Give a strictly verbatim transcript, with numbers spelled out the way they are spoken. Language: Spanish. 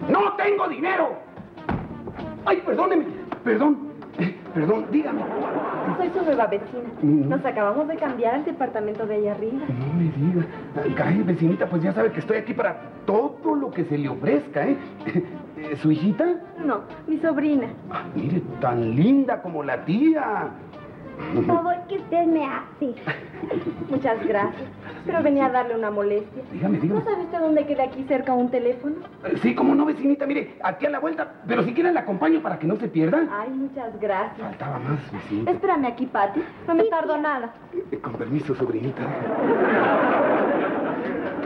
¡No tengo dinero! ¡Ay, perdóneme! Perdón. Eh, perdón, dígame. Soy su nueva vecina. Mm. Nos acabamos de cambiar al departamento de allá arriba. No me diga. Ay, vecinita, pues ya sabe que estoy aquí para todo lo que se le ofrezca, ¿eh? ¿Su hijita? No, mi sobrina. Ah, mire, tan linda como la tía. Por favor, que usted me hace. Muchas gracias. Pero venía a darle una molestia. Dígame, dígame. ¿No sabe usted dónde queda aquí cerca un teléfono? Eh, Sí, cómo no, vecinita, mire, aquí a la vuelta. Pero si quieren la acompaño para que no se pierda. Ay, muchas gracias. Faltaba más, vecinita. Espérame aquí, Pati. No me tardo nada. Eh, Con permiso, sobrinita.